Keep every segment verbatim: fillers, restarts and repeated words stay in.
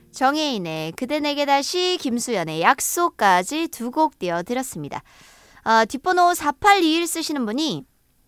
정혜인의 그대 내게 다시, 김수연의 약속까지 두 곡 띄워드렸습니다. 아, 뒷번호 사팔이일 쓰시는 분이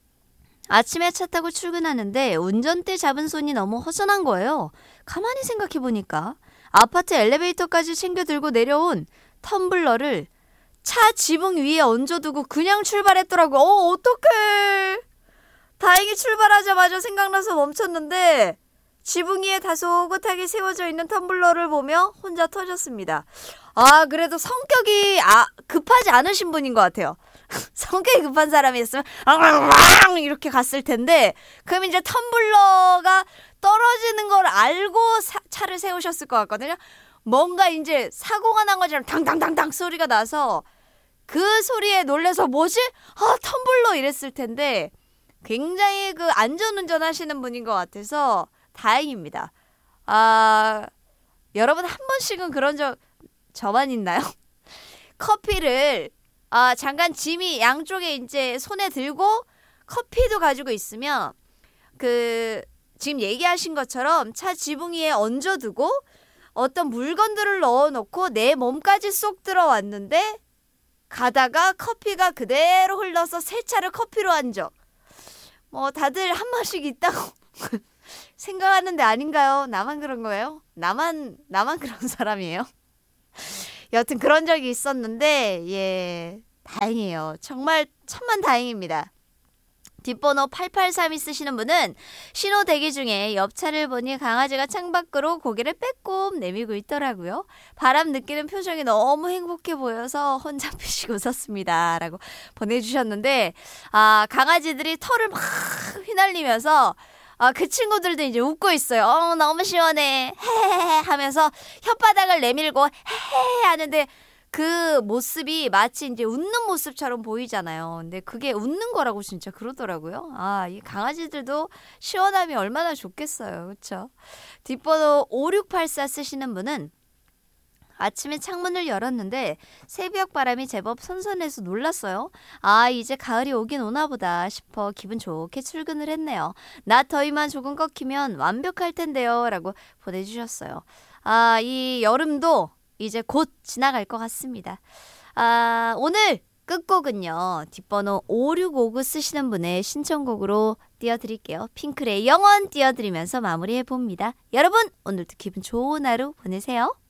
아침에 차 타고 출근하는데 운전대 잡은 손이 너무 허전한 거예요. 가만히 생각해보니까 아파트 엘리베이터까지 챙겨 들고 내려온 텀블러를 차 지붕 위에 얹어두고 그냥 출발했더라고. 어, 어떡해. 다행히 출발하자마자 생각나서 멈췄는데 지붕 위에 다소곳하게 세워져 있는 텀블러를 보며 혼자 터졌습니다. 아, 그래도 성격이 아, 급하지 않으신 분인 것 같아요. 성격이 급한 사람이었으면 이렇게 갔을 텐데, 그럼 이제 텀블러가 떨어지는 걸 알고 사, 차를 세우셨을 것 같거든요. 뭔가 이제 사고가 난 것처럼 당당당당 소리가 나서 그 소리에 놀라서 뭐지? 아, 텀블러 이랬을 텐데 굉장히 그 안전운전 하시는 분인 것 같아서 다행입니다. 아, 여러분 한 번씩은 그런 적 저만 있나요? 커피를 아, 잠깐 짐이 양쪽에 이제 손에 들고 커피도 가지고 있으면 그 지금 얘기하신 것처럼 차 지붕 위에 얹어두고 어떤 물건들을 넣어놓고 내 몸까지 쏙 들어왔는데 가다가 커피가 그대로 흘러서 새 차를 커피로 한 적. 뭐 다들 한 번씩 있다고 생각하는데 아닌가요? 나만 그런 거예요? 나만 나만 그런 사람이에요? 여튼 그런 적이 있었는데 예, 다행이에요. 정말 천만 다행입니다. 뒷번호 팔팔삼이 쓰시는 분은 신호 대기 중에 옆차를 보니 강아지가 창밖으로 고개를 빼꼼 내밀고 있더라고요. 바람 느끼는 표정이 너무 행복해 보여서 혼자 피시고 웃었습니다. 라고 보내주셨는데, 아, 강아지들이 털을 막 휘날리면서 아, 그 친구들도 이제 웃고 있어요. 어, 너무 시원해. 헤헤헤 하면서 혓바닥을 내밀고 헤헤 하는데 그 모습이 마치 이제 웃는 모습처럼 보이잖아요. 근데 그게 웃는 거라고 진짜 그러더라고요. 아, 이 강아지들도 시원함이 얼마나 좋겠어요. 그렇죠? 뒷번호 오육팔사 쓰시는 분은 아침에 창문을 열었는데 새벽 바람이 제법 선선해서 놀랐어요. 아, 이제 가을이 오긴 오나 보다 싶어 기분 좋게 출근을 했네요. 낮 더위만 조금 꺾이면 완벽할 텐데요. 라고 보내주셨어요. 아, 이 여름도 이제 곧 지나갈 것 같습니다. 아, 오늘 끝곡은요. 뒷번호 오육오구 쓰시는 분의 신청곡으로 띄워드릴게요. 핑클의 영원 띄워드리면서 마무리해봅니다. 여러분, 오늘도 기분 좋은 하루 보내세요.